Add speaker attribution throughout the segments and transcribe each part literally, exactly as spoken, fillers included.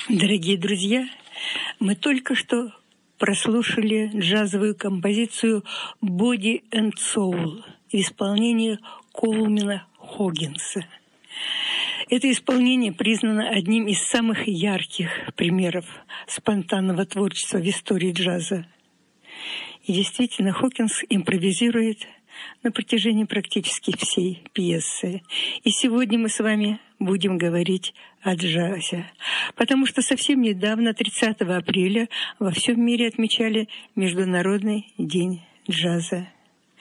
Speaker 1: Дорогие друзья, мы только что прослушали джазовую композицию «Body and Soul» в исполнении Колмена Хоггинса. Это исполнение признано одним из самых ярких примеров спонтанного творчества в истории джаза. И действительно, Хокинс импровизирует на протяжении практически всей пьесы. И сегодня мы с вами будем говорить о джазе, потому что совсем недавно, тридцатого апреля, во всем мире отмечали Международный день джаза.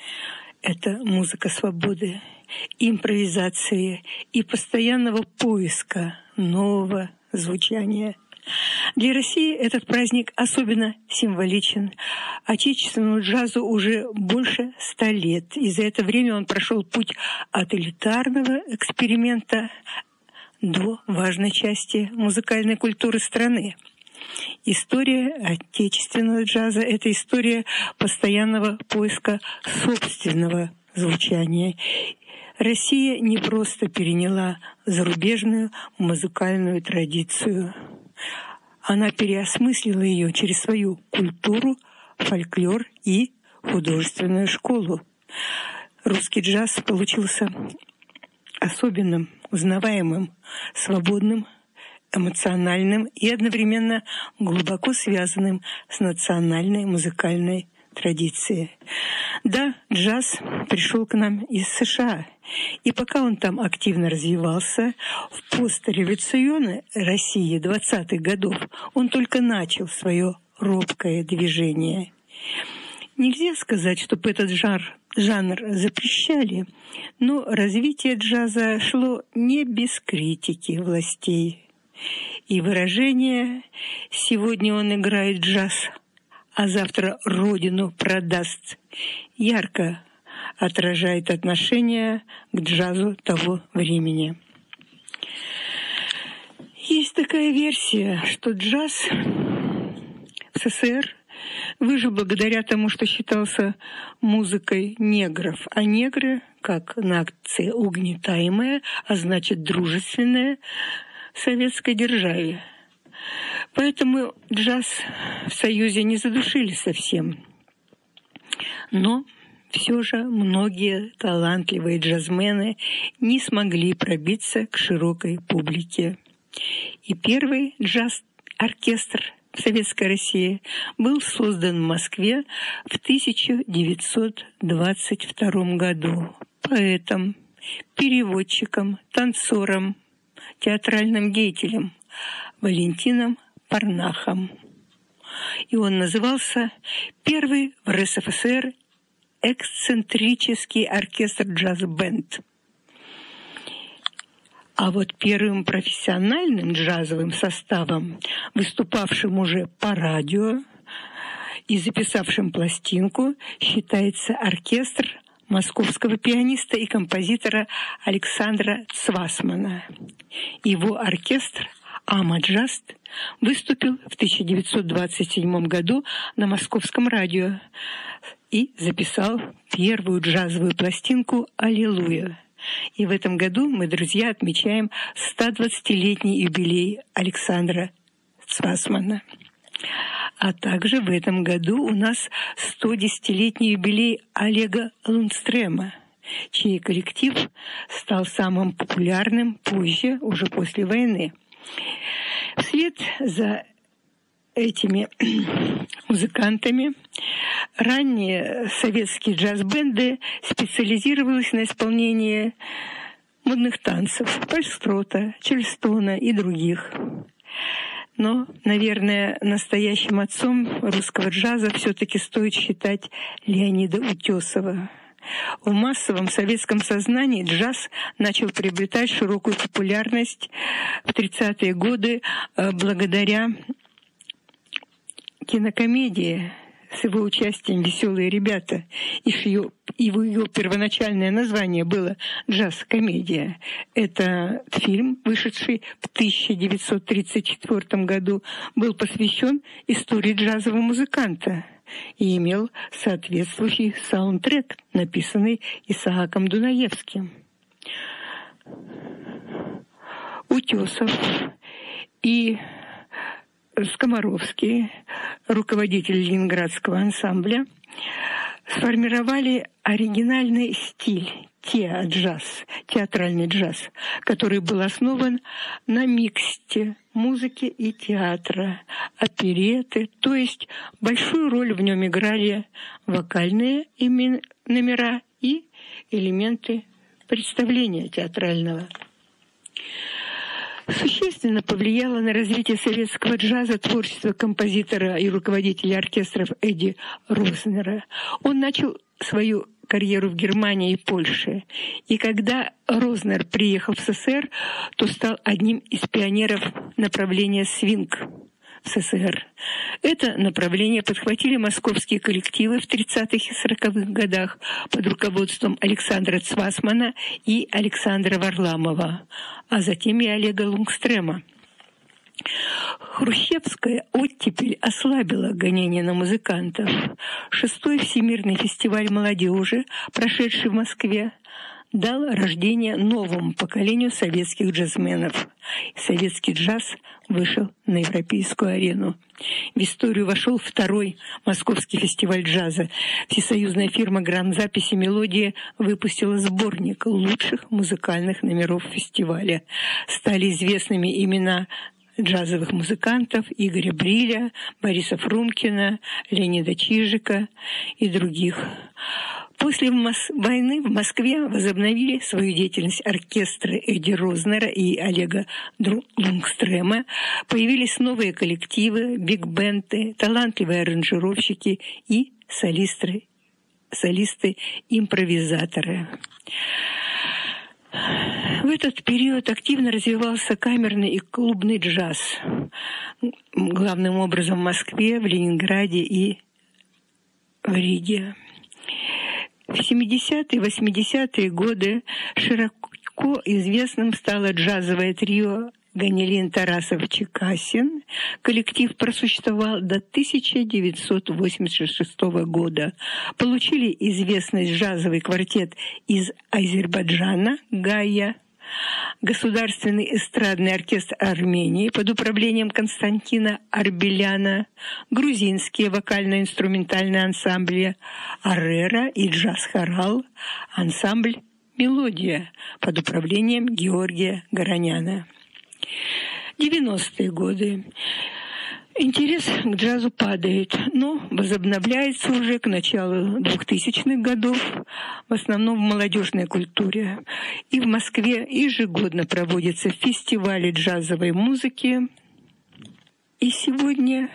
Speaker 1: Это музыка свободы, импровизации и постоянного поиска нового звучания. Для России этот праздник особенно символичен. Отечественному джазу уже больше ста лет, и за это время он прошел путь от элитарного эксперимента до важной части музыкальной культуры страны. История отечественного джаза — это история постоянного поиска собственного звучания. Россия не просто переняла зарубежную музыкальную традицию. Она переосмыслила ее через свою культуру, фольклор и художественную школу. Русский джаз получился особенным, узнаваемым, свободным, эмоциональным и одновременно глубоко связанным с национальной музыкальной традицией. Да, джаз пришел к нам из США, и пока он там активно развивался, в постреволюционной России двадцатых годов он только начал свое робкое движение. Нельзя сказать, чтобы этот жанр, жанр запрещали, но развитие джаза шло не без критики властей. И выражение «сегодня он играет джаз, а завтра родину продаст» ярко отражает отношение к джазу того времени. Есть такая версия, что джаз в СССР выжил благодаря тому, что считался музыкой негров, а негры, как нация угнетаемая, а значит дружественная советской державе. Поэтому джаз в Союзе не задушили совсем. Но все же многие талантливые джазмены не смогли пробиться к широкой публике. И первый джаз-оркестр в Советской России был создан в Москве в тысяча девятьсот двадцать втором году поэтом, переводчиком, танцором, театральным деятелем Валентином Парнахом. И он назывался «Первый в РСФСР эксцентрический оркестр джаз-бенд». А вот первым профессиональным джазовым составом, выступавшим уже по радио и записавшим пластинку, считается оркестр московского пианиста и композитора Александра Цвасмана. Его оркестр «Ама-джаз» выступил в тысяча девятьсот двадцать седьмом году на московском радио и записал первую джазовую пластинку «Аллилуйя». И в этом году мы, друзья, отмечаем сто двадцатилетний юбилей Александра Цвасмана. А также в этом году у нас сто десятилетний юбилей Олега Лундстрема, чей коллектив стал самым популярным позже, уже после войны. Вслед за этими музыкантами ранние советские джаз-бенды специализировались на исполнении модных танцев, фокстрота, чарльстона и других. Но, наверное, настоящим отцом русского джаза все-таки стоит считать Леонида Утесова. В массовом советском сознании джаз начал приобретать широкую популярность в тридцатые годы благодаря кинокомедии с его участием «Веселые ребята». И ее, его, ее первоначальное название было «Джаз-комедия». Это фильм, вышедший в тысяча девятьсот тридцать четвёртом году, был посвящен истории джазового музыканта и имел соответствующий саундтрек, написанный Исааком Дунаевским. Утесов и Скоморовский, руководитель Ленинградского ансамбля, сформировали оригинальный стиль теа-джаз, театральный джаз, который был основан на миксте музыки и театра, опереты, то есть большую роль в нем играли вокальные номера и элементы представления театрального. Существенно повлияло на развитие советского джаза творчество композитора и руководителя оркестров Эдди Рознера. Он начал свою карьеру в Германии и Польше. И когда Рознер приехал в СССР, то стал одним из пионеров направления свинг в СССР. Это направление подхватили московские коллективы в тридцатых и сороковых годах под руководством Александра Цвасмана и Александра Варламова, а затем и Олега Лунгстрема. Хрущевская оттепель ослабила гонение на музыкантов. Шестой Всемирный фестиваль молодежи, прошедший в Москве, дал рождение новому поколению советских джазменов. Советский джаз вышел на европейскую арену. В историю вошел второй Московский фестиваль джаза. Всесоюзная фирма грамзаписи «Мелодия» выпустила сборник лучших музыкальных номеров фестиваля. Стали известными имена джазовых музыкантов Игоря Бриля, Бориса Фрумкина, Леонида Чижика и других. После войны в Москве возобновили свою деятельность оркестры Эдди Рознера и Олега Лунгстрема. Появились новые коллективы, биг-бенды, талантливые аранжировщики и солисты, солисты-импровизаторы. В этот период активно развивался камерный и клубный джаз, главным образом в Москве, в Ленинграде и в Риге. В семидесятые и восьмидесятые годы широко известным стало джазовое трио Ганилин, Тарасов, Чекасин. Коллектив просуществовал до тысяча девятьсот восемьдесят шестого года. Получили известность джазовый квартет из Азербайджана «Гая», Государственный эстрадный оркестр Армении под управлением Константина Арбеляна, грузинские вокально-инструментальные ансамбли «Арера» и «Джаз-хорал», ансамбль «Мелодия» под управлением Георгия Гороняна. девяностые годы. Интерес к джазу падает, но возобновляется уже к началу двухтысячных годов, в основном в молодежной культуре. И в Москве ежегодно проводятся фестивали джазовой музыки. И сегодня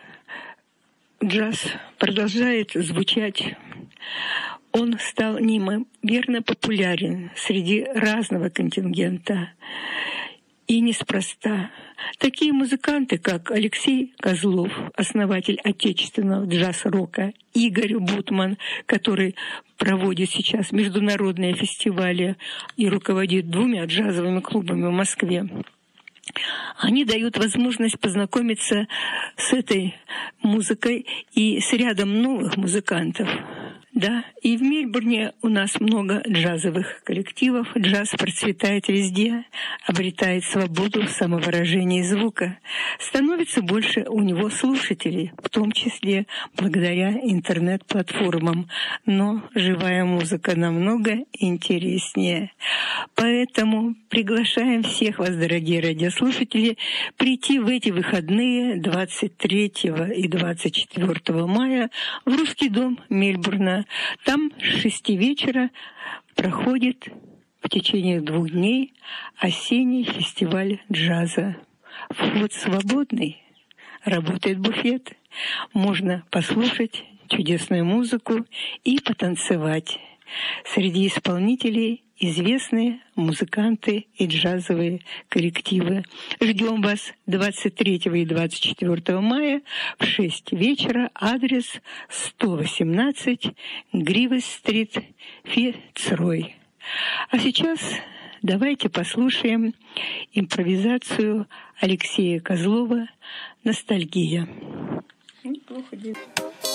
Speaker 1: джаз продолжает звучать. Он стал неимоверно популярен среди разного контингента. И неспроста. Такие музыканты, как Алексей Козлов, основатель отечественного джаз-рока, Игорь Бутман, который проводит сейчас международные фестивали и руководит двумя джазовыми клубами в Москве, они дают возможность познакомиться с этой музыкой и с рядом новых музыкантов. Да, и в Мельбурне у нас много джазовых коллективов. Джаз процветает везде, обретает свободу в самовыражении звука. Становится больше у него слушателей, в том числе благодаря интернет-платформам. Но живая музыка намного интереснее. Поэтому приглашаем всех вас, дорогие радиослушатели, прийти в эти выходные двадцать третьего и двадцать четвёртого мая в Русский дом Мельбурна. Там с шести вечера проходит в течение двух дней осенний фестиваль джаза. Вход свободный, работает буфет. Можно послушать чудесную музыку и потанцевать. Среди исполнителей известные музыканты и джазовые коллективы. Ждем вас двадцать третьего и двадцать четвёртого мая в шесть вечера. Адрес сто восемнадцать Гривес-стрит, Фицрой. А сейчас давайте послушаем импровизацию Алексея Козлова «Ностальгия». Неплохо делать.